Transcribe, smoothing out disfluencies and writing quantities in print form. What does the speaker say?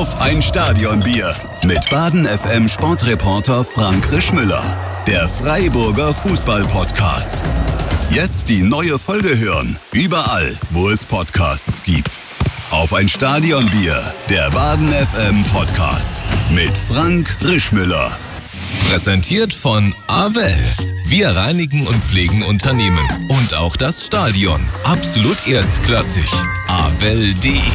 Auf ein Stadionbier mit Baden FM Sportreporter Frank Rischmüller. Der Freiburger Fußball-Podcast. Jetzt die neue Folge hören. Überall, wo es Podcasts gibt. Auf ein Stadionbier. Der Baden FM Podcast. Mit Frank Rischmüller. Präsentiert von Avel. Wir reinigen und pflegen Unternehmen. Und auch das Stadion. Absolut erstklassig. Avel.de